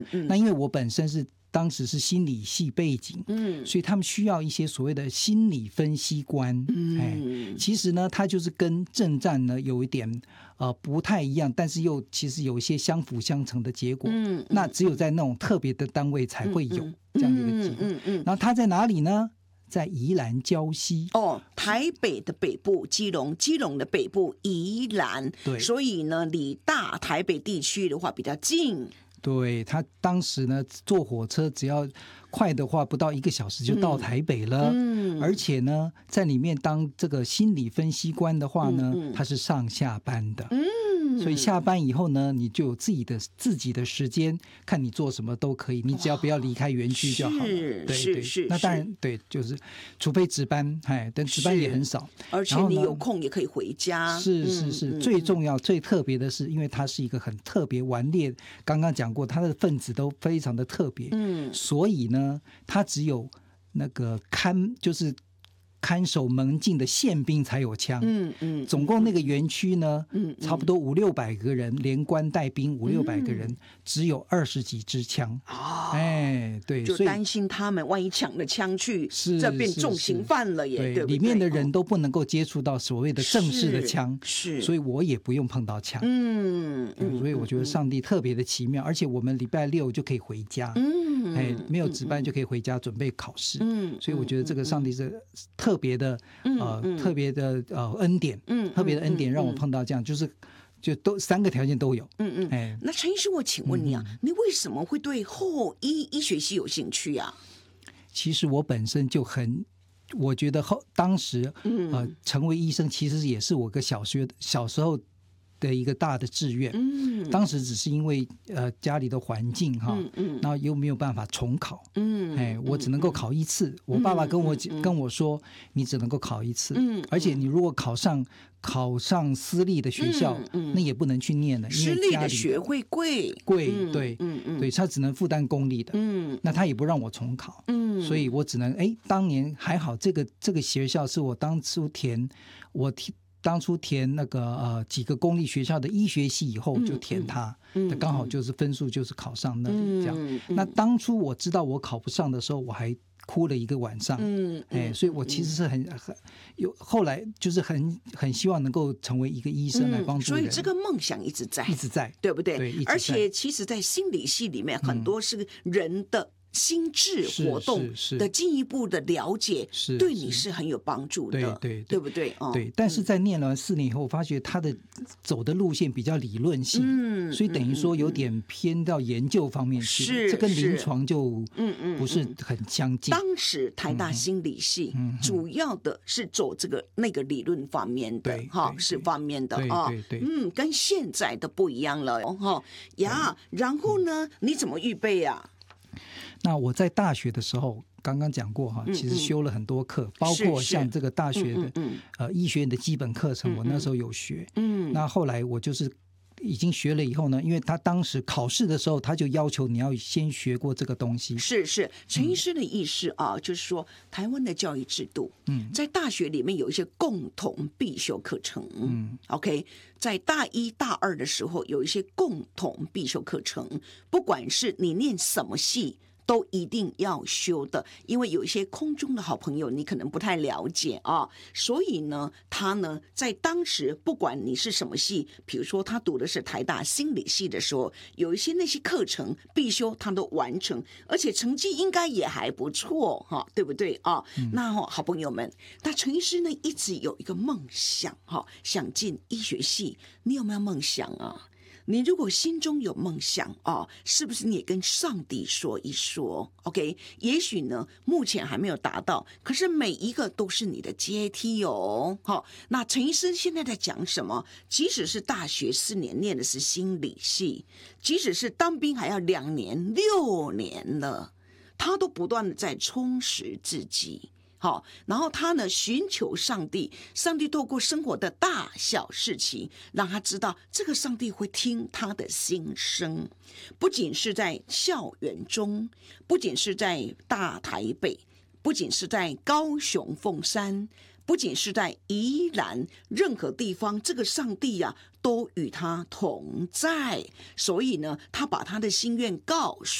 那因为我本身当时是心理系背景，所以他们需要一些所谓的心理分析官。其实呢，它就是跟政战呢有一点不太一样，但是又其实有一些相辅相成的结果。那只有在那种特别的单位才会有这样的一个机会。然后它在哪里呢？在宜兰礁溪。 台北的北部基隆，基隆的北部宜兰。 对， 所以呢，离大台北地区的话比较近。 对，他当时呢坐火车只要快的话不到1个小时就到台北了。而且呢在里面当这个心理分析官的话呢，他是上下班的。所以下班以后呢，你就有自己的时间，看你做什么都可以，你只要不要离开园区就好了。 是。 那当然对，就是除非值班，但值班也很少。 而且你有空也可以回家。 是，最重要最特别的是，因为它是一个很特别顽劣，刚刚讲过，它的分子都非常的特别。所以呢，它只有那个看守门禁的宪兵才有枪。总共那个园区呢，差不多500-600个人，连官带兵500-600个人，只有20几支枪。对， 就担心他们万一抢了枪去，这变重刑犯了耶，对不对？ 里面的人都不能够接触到所谓的正式的枪，所以我也不用碰到枪。所以我觉得上帝特别的奇妙，而且我们礼拜6就可以回家。没有值班就可以回家准备考试。所以我觉得这个上帝是特别的恩典，特别的恩典让我碰到这样，就都3个条件都有。 那陈医师，我请问你啊，你为什么会对后医学系有兴趣啊？ 其实我本身就我觉得当时成为医生其实也是我小时候的一个大的志愿。当时只是因为家里的环境然后又没有办法重考。我只能够考1次。我爸爸跟我说，你只能够考1次。而且你如果考上私立的学校，那也不能去念了，因为私立的学费贵。 对，他只能负担公立的。那他也不让我重考。所以我只能当年还好，这个学校是我当初填那个几个公立学校的医学系以后就填它，刚好就是分数就是考上那里这样。那当初我知道我考不上的时候，我还哭了1个晚上。所以我其实是后来就是很希望能够成为一个医生来帮助人。 所以这个梦想一直在，对不对？ 对， 而且其实在心理系里面很多是人的心智活动的进一步的了解，对你是很有帮助的。对不对？ 对。但是在念完4年以后，我发觉他的走的路线比较理论性，所以等于说有点偏到研究方面去，这跟临床就不是很相近。 当时台大心理系主要的是走那个理论方面的，是方面的跟现在的不一样了呀。然后呢，你怎么预备啊？ 那我在大学的时候刚刚讲过其实修了很多课，包括像这个大学的医学院的基本课程，我那时候有学。那后来我就是已经学了以后呢，因为他当时考试的时候他就要求你要先学过这个东西。是陈医师的意思就是说台湾的教育制度在大学里面有一些共同必修课程。OK， 在大1大2的时候有一些共同必修课程，不管是你念什么系都一定要修的。因为有一些空中的好朋友你可能不太了解所以呢他呢在当时不管你是什么系，比如说他读的是台大心理系的时候，有一些那些课程必修他都完成，而且成绩应该也还不错对不对那好朋友们，那陈医师呢一直有一个梦想想进医学系。你有没有梦想啊？你如果心中有梦想是不是你也跟上帝说一说 OK？ 也许呢目前还没有达到，可是每一个都是你的阶梯那陈医生现在在讲什么？即使是大学4年念的是心理系，即使是当兵还要2年6年了，他都不断的在充实自己。然后他呢寻求上帝，上帝透过生活的大小事情让他知道这个上帝会听他的心声。不仅是在校园中，不仅是在大台北，不仅是在高雄凤山， 不仅是在宜兰任何地方，这个上帝呀，都与他同在。所以呢，他把他的心愿告诉